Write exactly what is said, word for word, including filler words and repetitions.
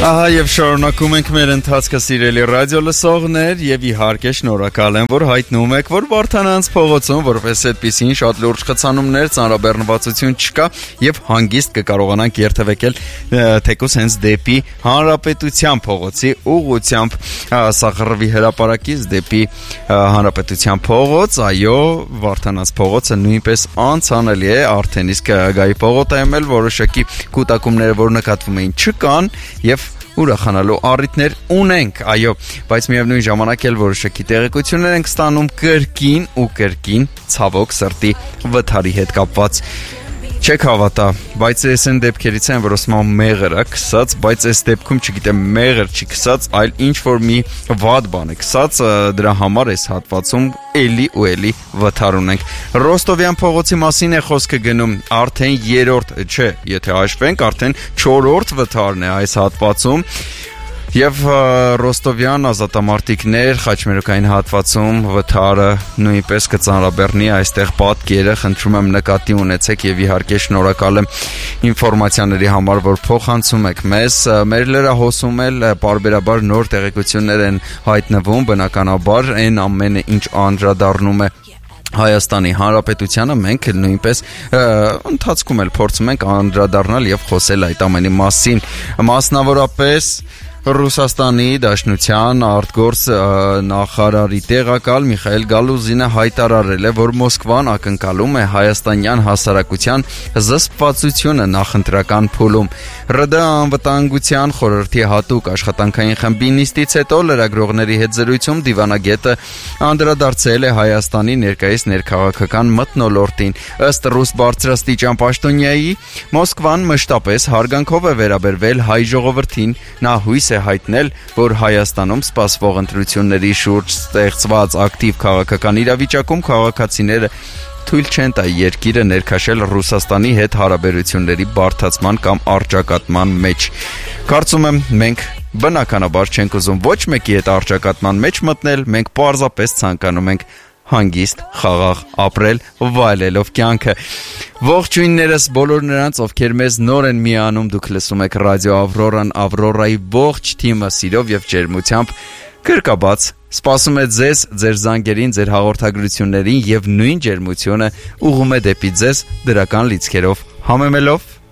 Ահա եւ շարունակում ենք մեր ընթացքը սիրելի ռադիո լսողներ եւ իհարկե շնորհակալ եմ որ հայտնում եք որ Վարդանանց փողոցում որպես այդպեսին շատ լուրջ խցանումներ ծանրաբեռնվածություն չկա եւ հանգիստ կկարողանանք երթևեկել թեկուս հենց դեպի Հանրապետության փողոցի ուղղությամբ Սախարովի հրապարակից դեպի Հանրապետության փողոց այո Վարդանանց փողոցը նույնպես անցանելի է արդեն իսկ Գայի փողոցայում էլ որոշակի կൂട്ടակումները որ նկատվում էին չկան եւ ուրախանալու առիթներ ունենք, այո, բայց միևնույն ժամանակ էլ որոշակի տեղեկություններ ենք ստանում կրկին ու կրկին ցավոք սրտի վթարի հետ կապված։ Չեք հավատա, բայց ես այն դեպքերից եմ, որ ասում եմ մեղր է քսած, բայց այս դեպքում չգիտեմ մեղր չի քսած, այլ ինչ որ մի վատ բան է քսած, դրա համար այս հատվածում էլի ու էլի վթար ունենք։ Ռոստովյան փողոցի մասին է խոսքը գնում, արդեն երրորդ, չէ, եթե հաշվենք, արդեն չորրորդ վթարն է այս հատվածում։ Եվ Ռոստովյան ազատամարտիկներ խաչմերուկային հատվածում վթարը նույնպես կծանրաբեռնի այստեղ պատկերը, խնդրում եմ նկատի ունեցեք եւ իհարկե շնորհակալ եմ ինֆորմացիաների համար, որ փոխանցում եք մեզ։ Մեր լրահոսում էլ պարբերաբար նոր տեղեկություններ են հայտնվում, բնականաբար այն ամենը ինչ անդրադառնում է Հայաստանի Հանրապետությանը մենք նույնպես ընթացքում էլ փորձում ենք անդրադառնալ եւ խոսել այդ ամենի մասին, մասնավորապես Ռուսաստանի Դաշնության արտգործ նախարարի տեղակալ Միխայել Գալուզինը հայտարարել է, որ Մոսկվան ակնկալում է հայաստանյան հասարակության զսպվածությունը նախընտրական փուլում։ ՌԴ անվտանգության խորհրդի հատուկ աշխատանքային խմբի նիստից հետո լրագրողների հետ զրույցում դիվանագետը անդրադարձել է Հայաստանի ներկայիս ներքաղաքական մթնոլորտին։ Ըստ ռուս բարձրաստիճան պաշտոնյայի Մոսկվան մշտապես հարգանքով է վերաբերվել հայ ժողովրդին, նա հույս է հայտնել, որ Հայաստանում սպասվող ընտրությունների շուրջ ստեղծված ակտիվ քաղաքական իրավիճակում քաղաքացիները թույլ չեն տա երկիրը ներքաշել Ռուսաստանի հետ հարաբերությունների բարդացման կամ առճակատման մեջ։ Կարծում եմ մենք բնականաբար չենք ուզում ոչ մեկի հետ առճակատման մեջ մտնել, մենք պարզապես ցանկանում ենք հանգիստ, խաղաղ ապրել, վայելելով կյանքը։ Ողջույններս բոլոր նրանց, ովքեր մեզ նոր են միանում, դուք լսում եք ռադիո Ավրորան, Ավրորայի ողջ թիմը սիրով եւ ջերմությամբ կրկաբաց սպասում է ձեզ, ձեր զանգերին, ձեր հաղորդագրություններին եւ նույն ջերմությունը ուղղում է դեպի ձեզ դրական լիցքերով համեմելով